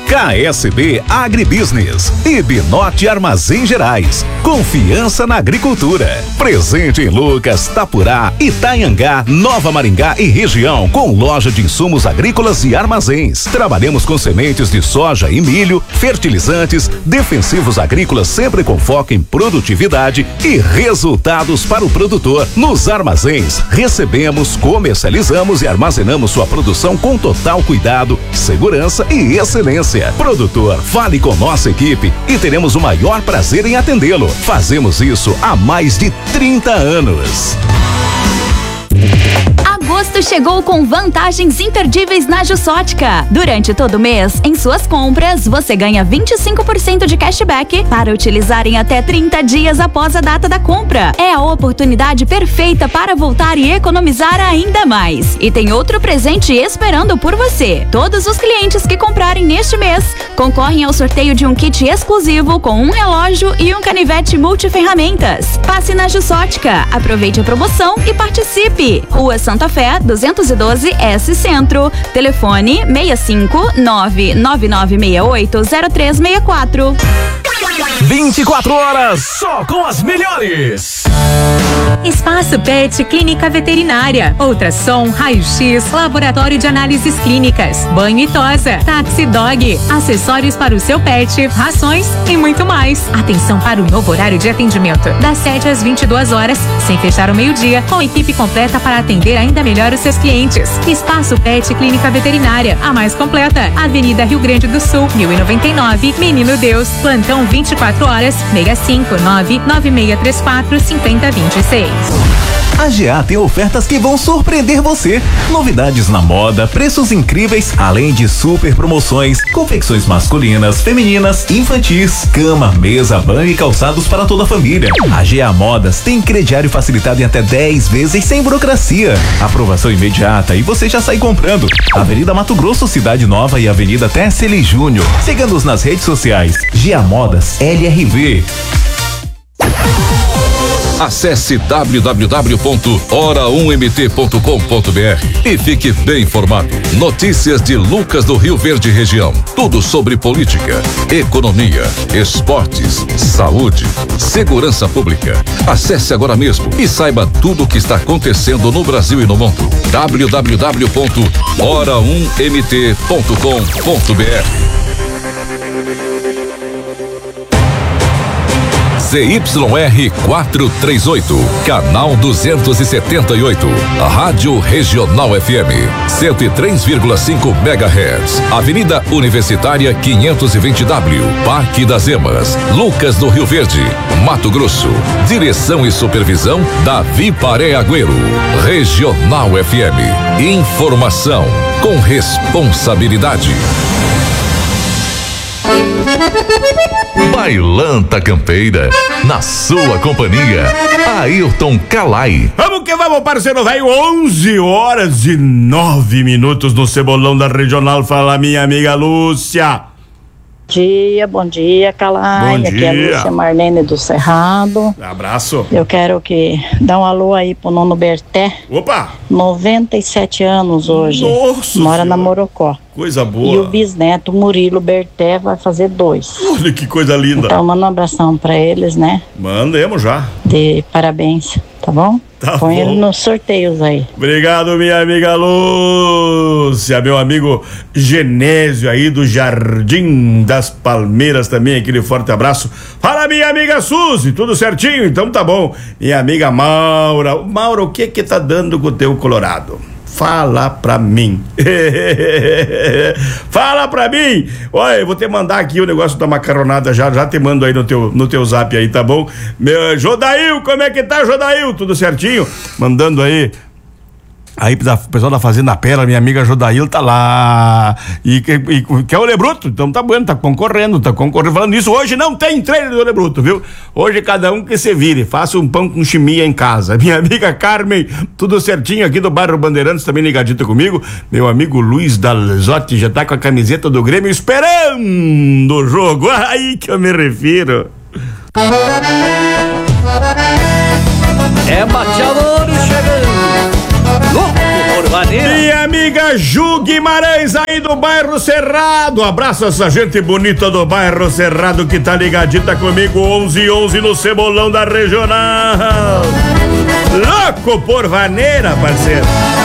KSB Agribusiness e Binote Armazém Gerais. Confiança na agricultura. Presente em Lucas, Tapurá, Itanhangá, Nova Maringá e região, com loja de insumos agrícolas e armazéns. Trabalhamos com sementes de soja e milho, fertilizantes, defensivos agrícolas, sempre com foco em produtividade e resultados para o produtor. Nos armazéns, recebemos, comercializamos e armazenamos sua produção com total cuidado, segurança e excelência. Produtor, fale com nossa equipe e teremos o maior prazer em atendê-lo. Fazemos isso há mais de 30 anos. Agosto chegou com vantagens imperdíveis na Jussótica. Durante todo o mês, em suas compras, você ganha 25% de cashback para utilizar em até 30 dias após a data da compra. É a oportunidade perfeita para voltar e economizar ainda mais. E tem outro presente esperando por você. Todos os clientes que comprarem neste mês concorrem ao sorteio de um kit exclusivo com um relógio e um canivete multiferramentas. Passe na Jussótica, aproveite a promoção e participe. Rua Santa Fé, 212 S Centro. Telefone 65-99968-0364. 24 horas só com as melhores. Espaço Pet Clínica Veterinária, ultrassom, raio-x, laboratório de análises clínicas, banho e tosa, táxi dog, acessórios para o seu pet, rações e muito mais. Atenção para o novo horário de atendimento, das 7 às 22 horas, sem fechar o meio-dia, com equipe completa para atender ainda melhor os seus clientes. Espaço Pet Clínica Veterinária, a mais completa, Avenida Rio Grande do Sul, 1099, Menino Deus, plantão 24 horas, 659-9634-5026. A GA tem ofertas que vão surpreender você. Novidades na moda, preços incríveis, além de super promoções, confecções masculinas, femininas, infantis, cama, mesa, banho e calçados para toda a família. A GA Modas tem crediário facilitado em até 10 vezes sem burocracia. Aprovação imediata e você já sai comprando. Avenida Mato Grosso, Cidade Nova e Avenida Tesseli Júnior. Siga-nos nas redes sociais. GA Modas LRV. Acesse www.hora1mt.com.br e fique bem informado. Notícias de Lucas do Rio Verde região. Tudo sobre política, economia, esportes, saúde, segurança pública. Acesse agora mesmo e saiba tudo o que está acontecendo no Brasil e no mundo. www.hora1mt.com.br. ZYR 438, canal 278, Rádio Regional FM, 103,5 MHz, Avenida Universitária 520W, Parque das Emas, Lucas do Rio Verde, Mato Grosso. Direção e supervisão Davi Paré Agüero. Regional FM, informação com responsabilidade. Bailanta Campeira, na sua companhia, Ayrton Calai. Vamos que vamos, parceiro velho, 11h09 no Cebolão da Regional. Fala, minha amiga Lúcia. Bom dia, Calai. Bom dia. Aqui é a Lúcia Marlene do Cerrado. Abraço. Eu quero que dá um alô aí pro Nono Berté. Opa! 97 anos hoje. Nossa Mora senhora. na Morocó. Coisa boa. E o bisneto Murilo Berté vai fazer 2. Olha que coisa linda. Então manda um abração pra eles, né? Mandemos já. De parabéns, tá bom? Tá Põe bom. ele nos sorteios aí. Obrigado, minha amiga Lúcia. Meu amigo Genésio aí do Jardim das Palmeiras também, aquele forte abraço. Fala, minha amiga Suzy, tudo certinho? Então tá bom. Minha amiga Maura. Maura, o que tá dando com o teu Colorado? Fala pra mim. Fala pra mim. Olha, eu vou te mandar aqui o negócio da macaronada, já te mando aí no teu zap aí, tá bom? Meu Jodail, como é que tá, Jodail? Tudo certinho? Mandando aí o pessoal da Fazenda Pera, minha amiga Jodail tá lá. E quer o Lebruto? Então tá bueno, tá concorrendo. Falando nisso, hoje não tem treino do Lebruto, viu? Hoje cada um que se vire, faça um pão com chimia em casa. Minha amiga Carmen, tudo certinho aqui do bairro Bandeirantes, também ligadito comigo. Meu amigo Luiz Dalzotti já tá com a camiseta do Grêmio esperando o jogo. Aí que eu me refiro. É bateador chegando, louco por Vaneira. Minha amiga Ju Guimarães aí do bairro Cerrado. Abraço essa gente bonita do bairro Cerrado que tá ligadita comigo 11:11 no Cebolão da Regional. Louco por Vaneira, parceiro.